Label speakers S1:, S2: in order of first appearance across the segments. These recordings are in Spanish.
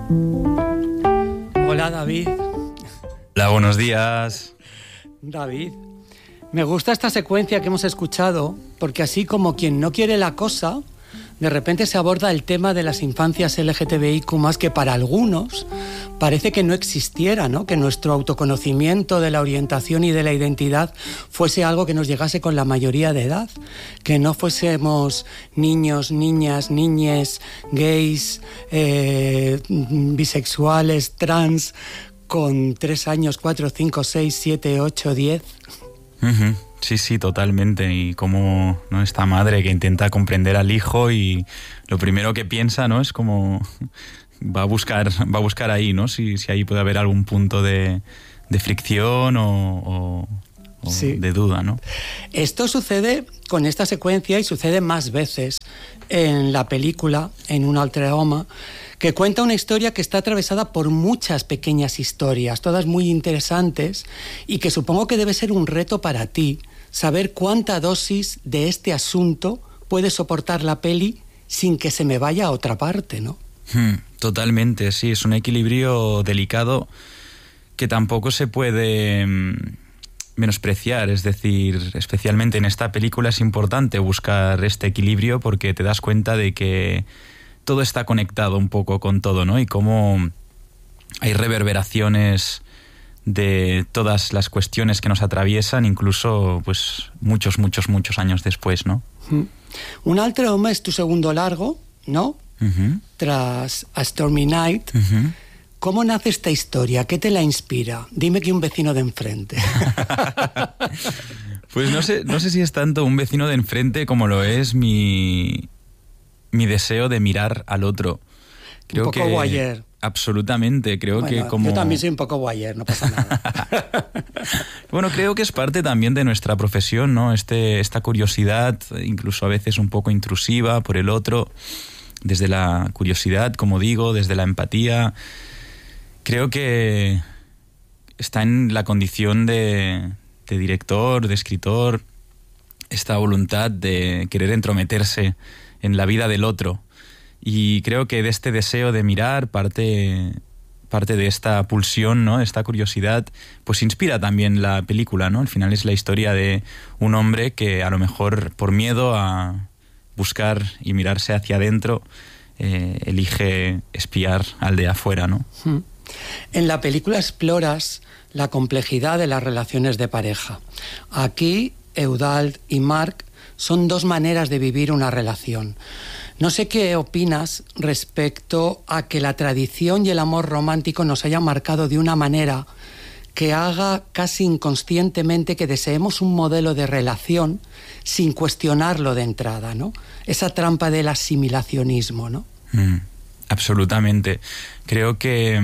S1: Hola, David.
S2: Hola, buenos días.
S1: David, me gusta esta secuencia que hemos escuchado porque así como quien no quiere la cosa, de repente se aborda el tema de las infancias LGTBIQ+, que para algunos parece que no existiera, ¿no? Que nuestro autoconocimiento de la orientación y de la identidad fuese algo que nos llegase con la mayoría de edad, que no fuésemos niños, niñas, niñes, gays, bisexuales, trans, con 3 años, 4, 5, 6, 7, 8, 10...
S2: Uh-huh. Sí, totalmente. Y como, ¿no?, esta madre que intenta comprender al hijo y lo primero que piensa, ¿no?, es como va a buscar ahí, ¿no?, si ahí puede haber algún punto de fricción o sí, de duda, ¿no?
S1: Esto sucede con esta secuencia y sucede más veces en la película, en Un altre home, que cuenta una historia que está atravesada por muchas pequeñas historias, todas muy interesantes, y que supongo que debe ser un reto para ti saber cuánta dosis de este asunto puede soportar la peli sin que se me vaya a otra parte, ¿no?
S2: Totalmente, sí, es un equilibrio delicado que tampoco se puede menospreciar, es decir, especialmente en esta película es importante buscar este equilibrio porque te das cuenta de que todo está conectado un poco con todo, ¿no? Y cómo hay reverberaciones de todas las cuestiones que nos atraviesan, incluso pues muchos años después, ¿no?
S1: Un altre home es tu segundo largo, ¿no?
S2: Uh-huh.
S1: Tras A Stormy Night.
S2: Uh-huh.
S1: ¿Cómo nace esta historia? ¿Qué te la inspira? Dime que un vecino de enfrente.
S2: Pues no sé si es tanto un vecino de enfrente como lo es mi deseo de mirar al otro.
S1: Creo un poco que voyeur.
S2: Absolutamente, creo que como...
S1: Yo también soy un poco voyeur, no pasa nada.
S2: Bueno, creo que es parte también de nuestra profesión, ¿no? Esta curiosidad, incluso a veces un poco intrusiva por el otro, desde la curiosidad, como digo, desde la empatía. Creo que está en la condición de director, de escritor, esta voluntad de querer entrometerse en la vida del otro. Y creo que de este deseo de mirar parte de esta pulsión, ¿no?, esta curiosidad, pues inspira también la película, ¿no? Al final es la historia de un hombre que a lo mejor por miedo a buscar y mirarse hacia adentro elige espiar al de afuera, ¿no?
S1: En la película exploras la complejidad de las relaciones de pareja. Aquí, Eudald y Marc son dos maneras de vivir una relación. No sé qué opinas respecto a que la tradición y el amor romántico nos hayan marcado de una manera que haga casi inconscientemente que deseemos un modelo de relación sin cuestionarlo de entrada, ¿no? Esa trampa del asimilacionismo, ¿no?
S2: Absolutamente. Creo que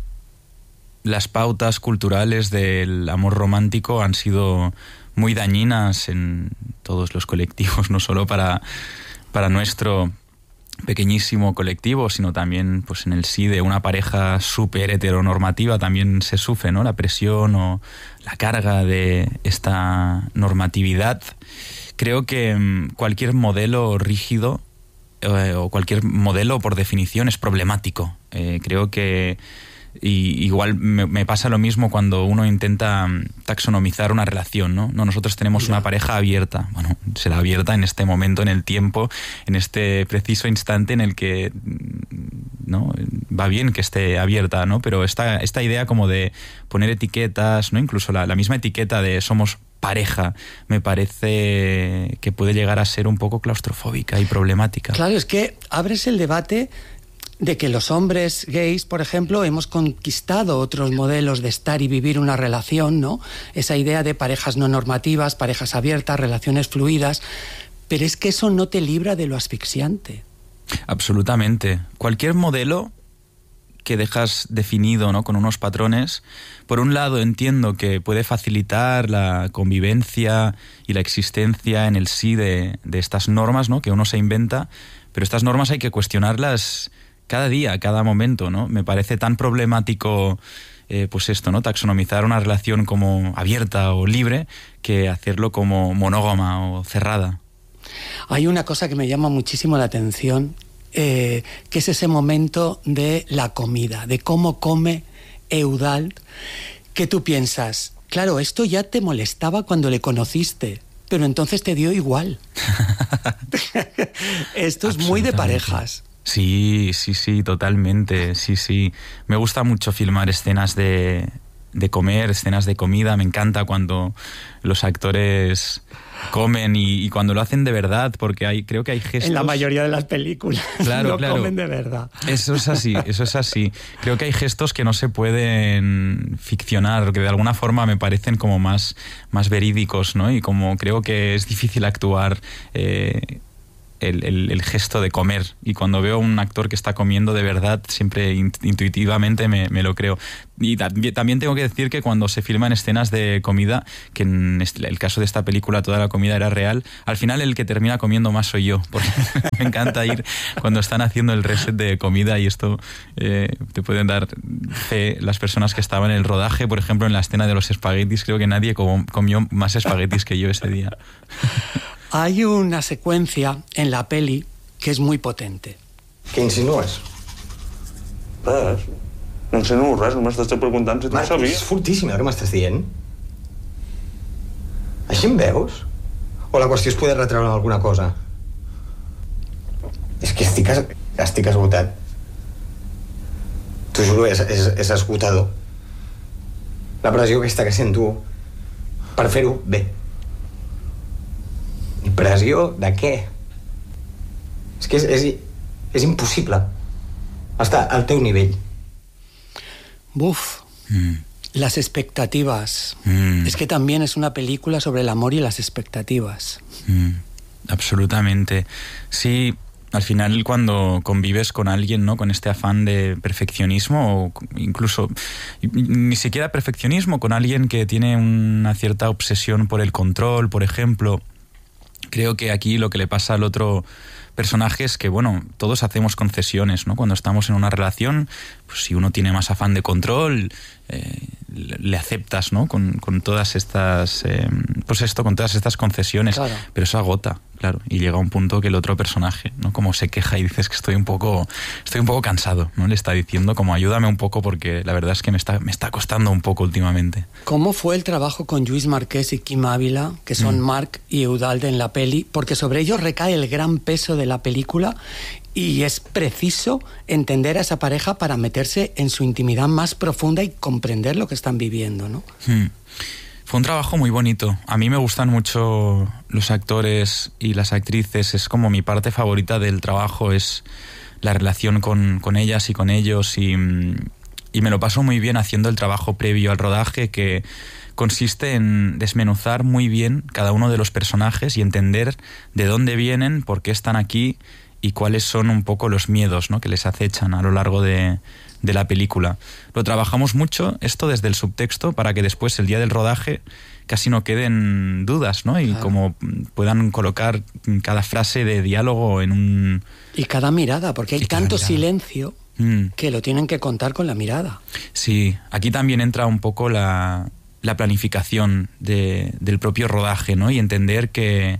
S2: las pautas culturales del amor romántico han sido muy dañinas en todos los colectivos, no solo para nuestro pequeñísimo colectivo, sino también pues en el sí de una pareja súper heteronormativa también se sufre, ¿no?, la presión o la carga de esta normatividad. Creo que cualquier modelo rígido o cualquier modelo por definición es problemático. Creo que igual me pasa lo mismo cuando uno intenta taxonomizar una relación, ¿no? Nosotros tenemos una pareja abierta. Bueno, será abierta en este momento, en el tiempo, en este preciso instante en el que, ¿no?, va bien que esté abierta, ¿no? Pero esta idea como de poner etiquetas, ¿no?, incluso la misma etiqueta de somos pareja, me parece que puede llegar a ser un poco claustrofóbica y problemática.
S1: Claro, es que abres el debate de que los hombres gays, por ejemplo, hemos conquistado otros modelos de estar y vivir una relación, ¿no? Esa idea de parejas no normativas, parejas abiertas, relaciones fluidas, pero es que eso no te libra de lo asfixiante.
S2: Absolutamente. Cualquier modelo que dejas definido, ¿no?, con unos patrones, por un lado entiendo que puede facilitar la convivencia y la existencia en el sí de estas normas, ¿no?, que uno se inventa, pero estas normas hay que cuestionarlas cada día, cada momento, ¿no? Me parece tan problemático pues esto, ¿no?, taxonomizar una relación como abierta o libre que hacerlo como monógama o cerrada.
S1: Hay una cosa que me llama muchísimo la atención que es ese momento de la comida, de cómo come Eudald, que tú piensas, claro, esto ya te molestaba cuando le conociste, pero entonces te dio igual. Esto es muy de parejas.
S2: Sí, totalmente, sí. Me gusta mucho filmar escenas de comer, escenas de comida. Me encanta cuando los actores comen y cuando lo hacen de verdad, porque creo que hay gestos...
S1: En la mayoría de las películas
S2: claro.
S1: comen de verdad.
S2: Eso es así. Creo que hay gestos que no se pueden ficcionar, que de alguna forma me parecen como más verídicos, ¿no? Y como creo que es difícil actuar... El gesto de comer, y cuando veo a un actor que está comiendo de verdad, siempre intuitivamente me lo creo. Y también tengo que decir que cuando se filman escenas de comida, que en el caso de esta película toda la comida era real, al final el que termina comiendo más soy yo, porque me encanta ir cuando están haciendo el reset de comida, y esto te pueden dar fe las personas que estaban en el rodaje. Por ejemplo, en la escena de los espaguetis, creo que nadie comió más espaguetis que yo ese día.
S1: Hay una secuencia en la peli que es muy potente.
S3: Què insinues?
S4: Res. No insinuo res, només t'estic preguntant si tu
S3: Marc,
S4: sabies.
S3: és fortíssim el que m'estàs dient. Així em veus? O la qüestió és poder retreure alguna cosa? És que estic esgotat. T'ho juro, és esgotador. La pressió aquesta que sento per fer-ho bé. Pressió de què? És que és impossible estar al teu nivell.
S1: Buf. Las expectativas. Es que también es una película sobre el amor y las expectativas.
S2: Absolutamente. Sí, al final cuando convives con alguien, ¿no?, con este afán de perfeccionismo, o incluso ni siquiera perfeccionismo, con alguien que tiene una cierta obsesión por el control, por ejemplo. Creo que aquí lo que le pasa al otro personaje es que, bueno, todos hacemos concesiones, ¿no? Cuando estamos en una relación, pues si uno tiene más afán de control, le aceptas, ¿no? Con todas estas, con todas estas concesiones.
S1: Claro.
S2: Pero eso agota, claro, y llega un punto que el otro personaje, ¿no?, como se queja y dices que estoy un poco cansado, ¿no? Le está diciendo como ayúdame un poco, porque la verdad es que me está costando un poco últimamente.
S1: ¿Cómo fue el trabajo con Lluís Marquès y Quim Ávila, que son Marc y Eudald en la peli? Porque sobre ellos recae el gran peso de la película, y es preciso entender a esa pareja para meterse en su intimidad más profunda y comprender lo que están viviendo, ¿no?
S2: Fue un trabajo muy bonito. A mí me gustan mucho los actores y las actrices. Es como mi parte favorita del trabajo, es la relación con ellas y con ellos, y me lo paso muy bien haciendo el trabajo previo al rodaje, que consiste en desmenuzar muy bien cada uno de los personajes y entender de dónde vienen, por qué están aquí y cuáles son un poco los miedos, ¿no?, que les acechan a lo largo de la película. Lo trabajamos mucho, esto desde el subtexto, para que después, el día del rodaje, casi no queden dudas, ¿no? Y claro, como puedan colocar cada frase de diálogo en un...
S1: Y cada mirada, porque hay tanto silencio que lo tienen que contar con la mirada.
S2: Sí, aquí también entra un poco la planificación del propio rodaje, ¿no? Y entender que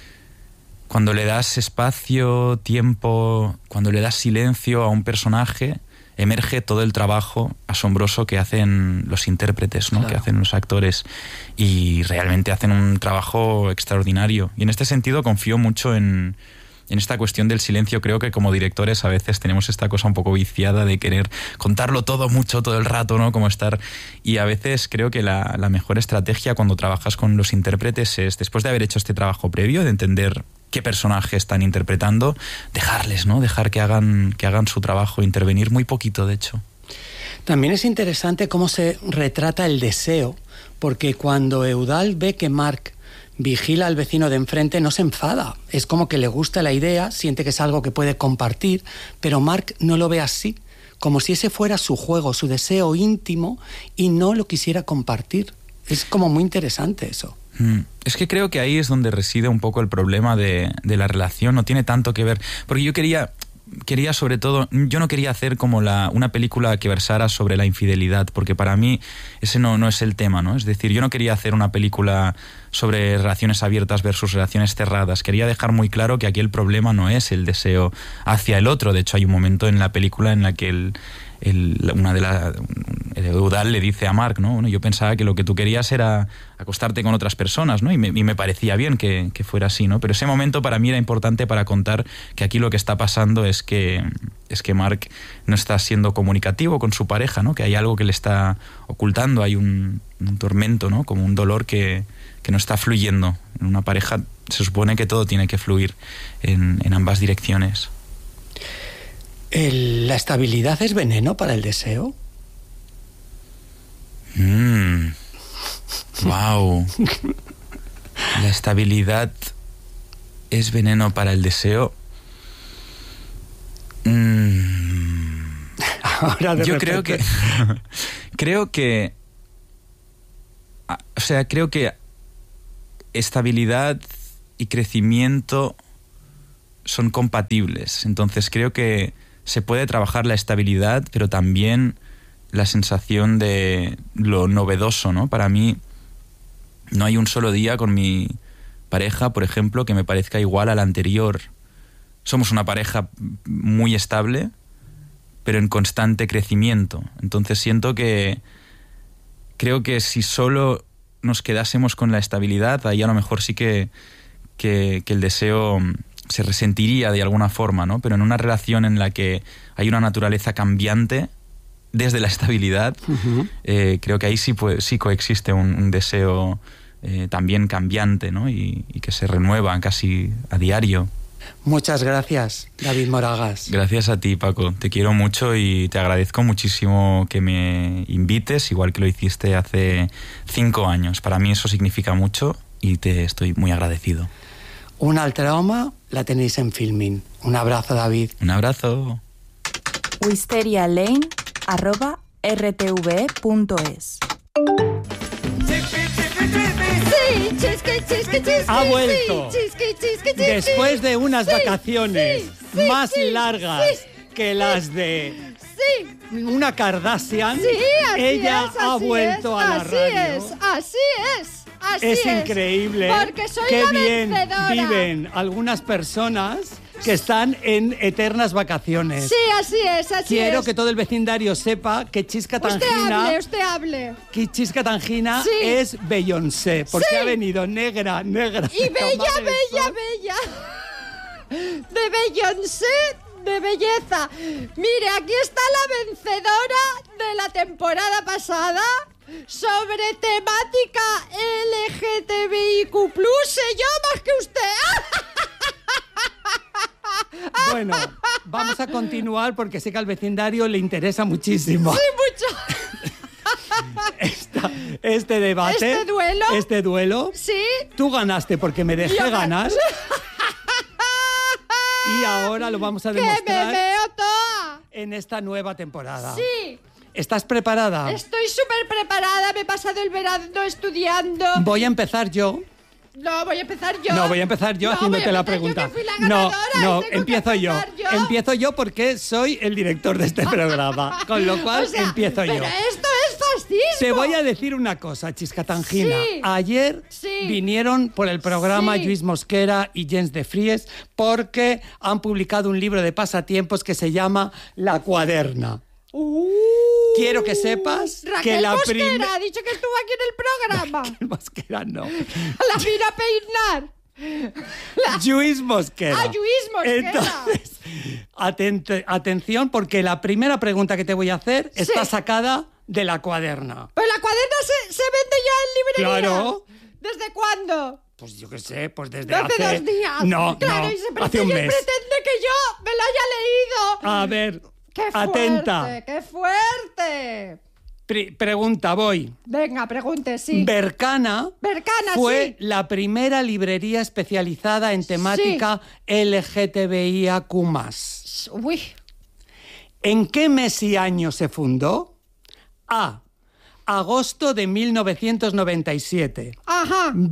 S2: cuando le das espacio, tiempo, cuando le das silencio a un personaje, emerge todo el trabajo asombroso que hacen los intérpretes, ¿no? Claro. Que hacen los actores, y realmente hacen un trabajo extraordinario. Y en este sentido confío mucho en esta cuestión del silencio. Creo que como directores a veces tenemos esta cosa un poco viciada de querer contarlo todo mucho todo el rato, ¿no? Como estar... Y a veces creo que la mejor estrategia cuando trabajas con los intérpretes es, después de haber hecho este trabajo previo, de entender qué personaje están interpretando, dejarles, ¿no? Dejar que hagan su trabajo, intervenir muy poquito, de hecho.
S1: También es interesante cómo se retrata el deseo, porque cuando Eudald ve que Marc vigila al vecino de enfrente, no se enfada. Es como que le gusta la idea, siente que es algo que puede compartir, pero Marc no lo ve así, como si ese fuera su juego, su deseo íntimo, y no lo quisiera compartir. Es como muy interesante eso.
S2: Es que creo que ahí es donde reside un poco el problema de la relación. No tiene tanto que ver, porque yo quería quería sobre todo, yo no quería hacer como una película que versara sobre la infidelidad, porque para mí ese no es el tema, ¿no? Es decir, yo no quería hacer una película sobre relaciones abiertas versus relaciones cerradas. Quería dejar muy claro que aquí el problema no es el deseo hacia el otro. De hecho, hay un momento en la película en la que Eudald le dice a Mark, ¿no? Bueno, yo pensaba que lo que tú querías era acostarte con otras personas, ¿no? Y me parecía bien que fuera así, ¿no? Pero ese momento para mí era importante para contar que aquí lo que está pasando es que Mark no está siendo comunicativo con su pareja, ¿no? Que hay algo que le está ocultando, hay un tormento, ¿no? Como un dolor que no está fluyendo. En una pareja se supone que todo tiene que fluir en ambas direcciones.
S1: ¿La estabilidad es veneno para el deseo?
S2: Wow. La estabilidad es veneno para el deseo.
S1: Ahora de
S2: Yo
S1: repente.
S2: creo que estabilidad y crecimiento son compatibles. Entonces creo que se puede trabajar la estabilidad, pero también la sensación de lo novedoso, ¿no? Para mí no hay un solo día con mi pareja, por ejemplo, que me parezca igual al anterior. Somos una pareja muy estable, pero en constante crecimiento. Entonces creo que si solo nos quedásemos con la estabilidad, ahí a lo mejor sí que el deseo se resentiría de alguna forma, ¿no? Pero en una relación en la que hay una naturaleza cambiante desde la estabilidad, creo que ahí sí coexiste un deseo también cambiante, ¿no? Y que se renueva casi a diario.
S1: Muchas gracias, David Moragas.
S2: Gracias a ti, Paco. Te quiero mucho y te agradezco muchísimo que me invites, igual que lo hiciste hace 5 años. Para mí eso significa mucho y te estoy muy agradecido.
S1: Un altra home la tenéis en Filmin. Un abrazo, David.
S2: Un abrazo.
S5: wisterialane@rtve.es.
S1: Ha vuelto. Después de unas vacaciones más largas que las de una Kardashian, ella ha vuelto a la radio.
S6: Así es.
S1: Increíble.
S6: Porque soy
S1: qué
S6: la
S1: bien
S6: vencedora.
S1: viven algunas personas que están en eternas vacaciones.
S6: Sí, así es.
S1: Quiero que todo el vecindario sepa que Chisca Tangina...
S6: Usted hable.
S1: Que Chisca Tangina es Beyoncé, porque ha venido negra.
S6: Y bella. De Beyoncé, de belleza. Mire, aquí está la vencedora de la temporada pasada sobre temática LGTBIQ+. Sé yo más que usted.
S1: Bueno, vamos a continuar porque sé que al vecindario le interesa muchísimo.
S6: Sí, mucho.
S1: Este debate. Este duelo.
S6: Sí.
S1: Tú ganaste porque me dejé ganar. Y ahora lo vamos a demostrar.
S6: ¡Que me veo toda!
S1: En esta nueva temporada.
S6: Sí.
S1: ¿Estás preparada?
S6: Estoy súper preparada. Me he pasado el verano estudiando.
S1: Voy a empezar yo.
S6: No, voy a empezar yo.
S1: No, voy a empezar yo haciéndote la pregunta.
S6: Yo que fui la ganadora,
S1: empiezo yo. Empiezo yo porque soy el director de este programa. Con lo cual, empiezo yo.
S6: Pero esto es fascismo.
S1: Te voy a decir una cosa, Chisca Tangina.
S6: Sí.
S1: Ayer vinieron por el programa Lluís Mosquera y Jens de Fries porque han publicado un libro de pasatiempos que se llama La Cuaderna. Quiero que sepas que la
S6: Mosquera ha dicho que estuvo aquí en el programa.
S1: Raquel Mosquera no.
S6: La vino a peinar.
S1: Lluís Mosquera.
S6: Lluís Mosquera.
S1: Entonces, atención, porque la primera pregunta que te voy a hacer está sacada de La Cuaderna.
S6: Pero La Cuaderna se vende ya en librería.
S1: Claro.
S6: ¿Desde cuándo?
S1: Pues yo qué sé, pues desde
S6: hace 2 días.
S1: No,
S6: claro,
S1: no,
S6: y se
S1: hace un mes.
S6: pretende que yo me lo haya leído.
S1: A ver,
S6: ¡Qué fuerte!
S1: atenta.
S6: ¡Qué fuerte!
S1: Pregunta, voy.
S6: Venga, pregunte, sí.
S1: Berkana fue
S6: sí.
S1: la primera librería especializada en temática LGTBIAQ+.
S6: Uy.
S1: ¿En qué mes y año se fundó? A. Agosto de 1997.
S6: Ajá.
S1: B.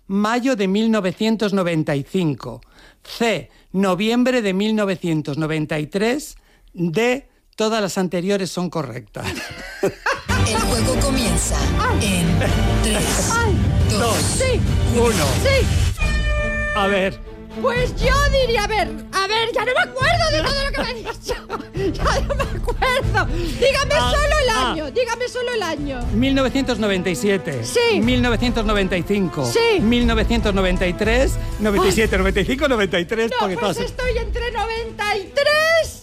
S1: mayo de 1995. C, noviembre de 1993. D, todas las anteriores son correctas.
S5: El juego comienza en 3, 2,
S6: Sí.
S1: 1.
S6: Sí.
S1: A ver,
S6: Pues yo diría, a ver, ya no me acuerdo de todo lo que me ha dicho. Ya no me acuerdo. Dígame solo el año, dígame solo el año.
S1: 1997.
S6: Sí.
S1: 1995.
S6: Sí.
S1: 1993. 97, 95, 93.
S6: No,
S1: porque
S6: pues
S1: todas...
S6: estoy entre 93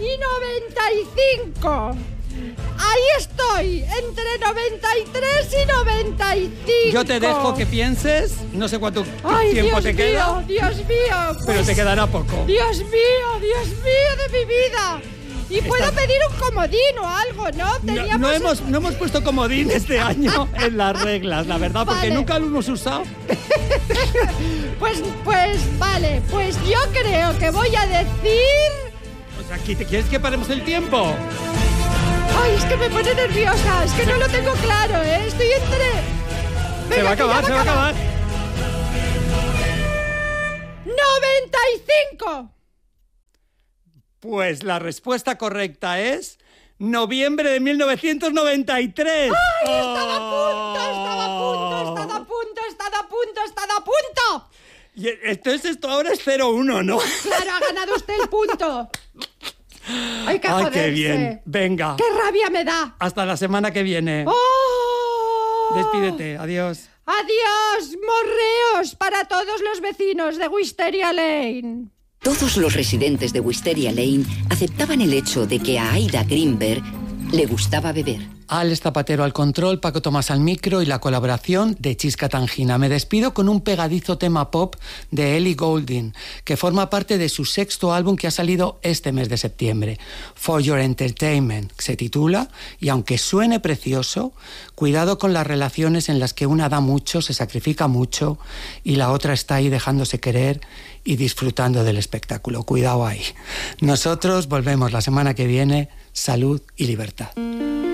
S6: y 95. Ahí estoy, entre 93 y 95.
S1: Yo te dejo que pienses. No sé cuánto
S6: Ay,
S1: tiempo
S6: Dios
S1: te
S6: mío,
S1: queda.
S6: Dios mío.
S1: Pero
S6: pues,
S1: te quedará poco.
S6: Dios mío de mi vida. Y puedo pedir un comodín o algo, ¿no?
S1: No hemos puesto comodín este año en las reglas, la verdad, porque
S6: Vale.
S1: nunca lo hemos usado.
S6: Pues vale, pues yo creo que voy a decir...
S1: O sea, ¿quieres que paremos el tiempo?
S6: Ay, es que me pone nerviosa, es que no lo tengo claro, ¿eh? Estoy entre...
S1: Se
S6: Venga,
S1: va a
S6: que ya
S1: acabar, se va a acabar.
S6: 95.
S1: Pues la respuesta correcta es noviembre de 1993.
S6: ¡Ay, estaba a punto!
S1: Y entonces esto ahora es 0-1, ¿no?
S6: Claro, ha ganado usted el punto. ¡Ay, qué
S1: Ay,
S6: joderse!
S1: qué bien. Venga.
S6: ¡Qué rabia me da!
S1: Hasta la semana que viene.
S6: ¡Oh!
S1: Despídete. Adiós.
S6: ¡Adiós! ¡Morreos para todos los vecinos de Wisteria Lane!
S5: Todos los residentes de Wisteria Lane aceptaban el hecho de que a Aida Greenberg le gustaba beber.
S1: Alex Zapatero al control, Paco Tomás al micro y la colaboración de Chisca Tangina. Me despido con un pegadizo tema pop de Ellie Goulding, que forma parte de su 6º álbum que ha salido este mes de septiembre, For Your Entertainment, que se titula, y aunque suene precioso, cuidado con las relaciones en las que una da mucho, se sacrifica mucho, y la otra está ahí dejándose querer y disfrutando del espectáculo. Cuidado ahí. Nosotros volvemos la semana que viene. Salud y libertad.